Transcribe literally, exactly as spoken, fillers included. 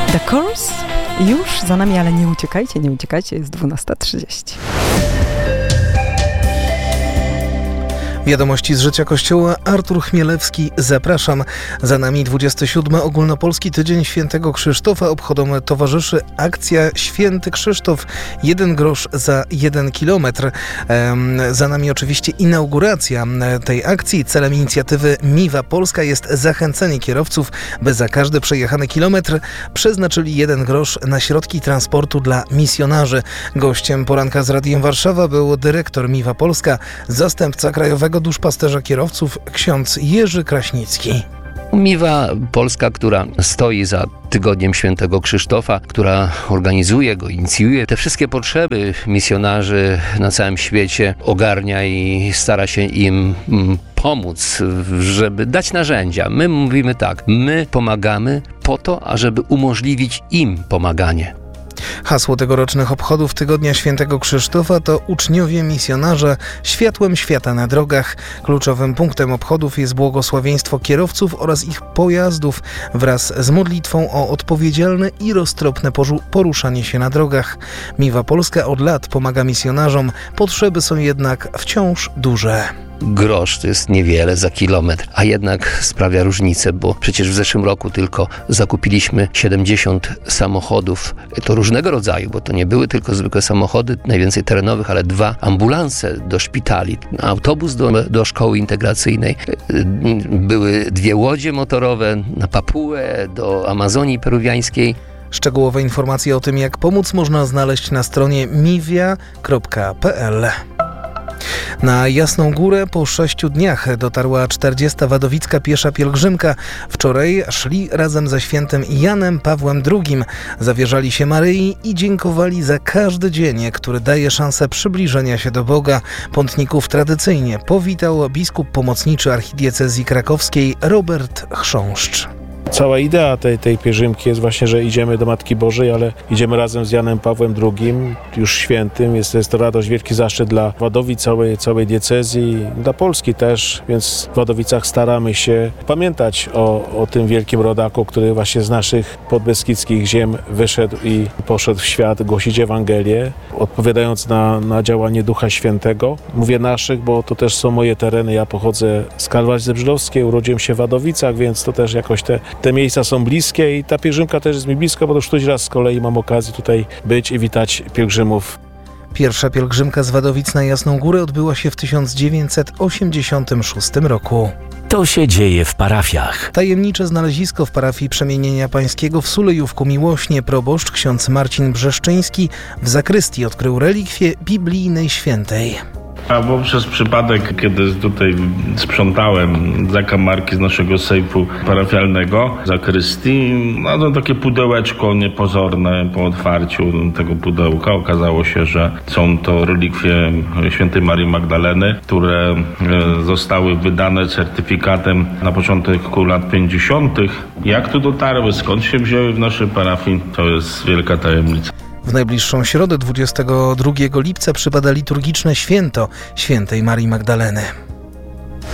The Course już za nami, ale nie uciekajcie, nie uciekajcie, jest dwunasta trzydzieści. Wiadomości z życia Kościoła. Artur Chmielewski, zapraszam. Za nami dwudziesty siódmy Ogólnopolski Tydzień Świętego Krzysztofa. Obchodom towarzyszy akcja Święty Krzysztof. Jeden grosz za jeden kilometr. Za nami oczywiście inauguracja tej akcji. Celem inicjatywy Miwa Polska jest zachęcenie kierowców, by za każdy przejechany kilometr przeznaczyli jeden grosz na środki transportu dla misjonarzy. Gościem poranka z Radiem Warszawa był dyrektor Miwa Polska, zastępca krajowego duszpasterza kierowców ksiądz Jerzy Kraśnicki. Miwa Polska, która stoi za Tygodniem Świętego Krzysztofa, która organizuje go, inicjuje te wszystkie potrzeby misjonarzy na całym świecie, ogarnia i stara się im pomóc, żeby dać narzędzia. My mówimy tak, my pomagamy po to, ażeby umożliwić im pomaganie. Hasło tegorocznych obchodów Tygodnia Świętego Krzysztofa to uczniowie misjonarze światłem świata na drogach. Kluczowym punktem obchodów jest błogosławieństwo kierowców oraz ich pojazdów wraz z modlitwą o odpowiedzialne i roztropne poruszanie się na drogach. Miwa Polska od lat pomaga misjonarzom, potrzeby są jednak wciąż duże. Grosz to jest niewiele za kilometr, a jednak sprawia różnicę, bo przecież w zeszłym roku tylko zakupiliśmy siedemdziesiąt samochodów, to różnego rodzaju, bo to nie były tylko zwykłe samochody, najwięcej terenowych, ale dwa ambulanse do szpitali, autobus do, do szkoły integracyjnej, były dwie łodzie motorowe na Papuę, do Amazonii peruwiańskiej. Szczegółowe informacje o tym, jak pomóc, można znaleźć na stronie miwia kropka p l. Na Jasną Górę po sześciu dniach dotarła czterdziesta wadowicka piesza pielgrzymka. Wczoraj szli razem ze świętym Janem Pawłem drugim. Zawierzali się Maryi i dziękowali za każdy dzień, który daje szansę przybliżenia się do Boga. Pątników tradycyjnie powitał biskup pomocniczy archidiecezji krakowskiej Robert Chrząszcz. Cała idea tej, tej pielgrzymki jest właśnie, że idziemy do Matki Bożej, ale idziemy razem z Janem Pawłem drugim, już świętym. Jest, jest to radość, wielki zaszczyt dla Wadowic, całej, całej diecezji, dla Polski też, więc w Wadowicach staramy się pamiętać o, o tym wielkim rodaku, który właśnie z naszych podbeskidzkich ziem wyszedł i poszedł w świat głosić Ewangelię, odpowiadając na, na działanie Ducha Świętego. Mówię naszych, bo to też są moje tereny. Ja pochodzę z Kalwarii Zebrzydowskiej, urodziłem się w Wadowicach, więc to też jakoś te Te miejsca są bliskie i ta pielgrzymka też jest mi bliska, bo już któryś raz z kolei mam okazję tutaj być i witać pielgrzymów. Pierwsza pielgrzymka z Wadowic na Jasną Górę odbyła się w tysiąc dziewięćset osiemdziesiątym szóstym roku. To się dzieje w parafiach. Tajemnicze znalezisko w parafii Przemienienia Pańskiego w Sulejówku Miłośnie. Proboszcz ksiądz Marcin Brzeszczyński w zakrystii odkrył relikwię biblijnej świętej. A bo przez przypadek, kiedy tutaj sprzątałem zakamarki z naszego sejfu parafialnego, zakrystii, no to takie pudełeczko niepozorne po otwarciu tego pudełka. Okazało się, że są to relikwie świętej Marii Magdaleny, które zostały wydane certyfikatem na początku lat pięćdziesiątych. Jak tu dotarły, skąd się wzięły w naszej parafii, to jest wielka tajemnica. W najbliższą środę dwudziestego drugiego lipca przypada liturgiczne święto świętej Marii Magdaleny.